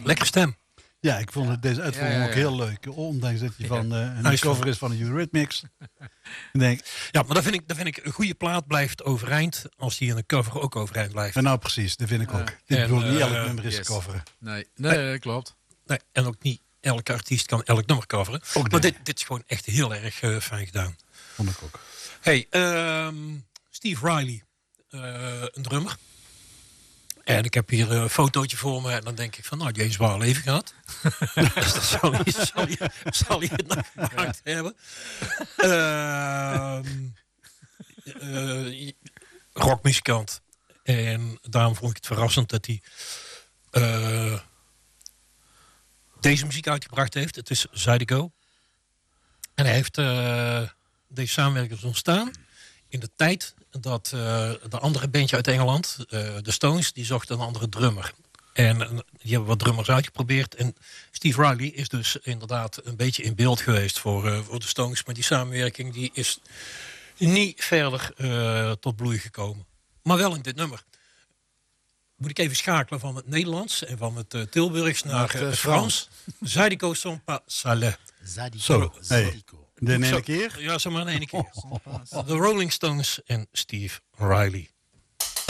Lekker stem. Ja, ik vond deze uitvoering ook heel leuk. Ondanks dat hij van een cover is van de Eurythmics. Ik denk, ja, maar dat vind ik een goede plaat blijft overeind als die in een cover ook overeind blijft. En nou precies, dat vind ik ook. Dit wil niet elk nummer is coveren. Nee, klopt. Nee, en ook niet elke artiest kan elk nummer coveren. Maar dit is gewoon echt heel erg fijn gedaan. Vond ik ook. Hey, Steve Riley, een drummer. En ik heb hier een fotootje voor me. En dan denk ik van, nou, die heeft een zwaar leven gehad. Dus dat zal hij het nog gemaakt hebben. Rockmuzikant. En daarom vond ik het verrassend dat hij deze muziek uitgebracht heeft. Het is Zydeco. En hij heeft deze samenwerking ontstaan in de tijd dat de andere bandje uit Engeland, de Stones, die zochten een andere drummer. En die hebben wat drummers uitgeprobeerd. En Steve Riley is dus inderdaad een beetje in beeld geweest voor de Stones. Maar die samenwerking die is niet verder tot bloei gekomen. Maar wel in dit nummer. Moet ik even schakelen van het Nederlands en van het Tilburgs naar het Frans. Zydeco sont pas salés. Zo, de ene keer? Ja, zeg maar in één keer. De Rolling Stones en Steve Riley.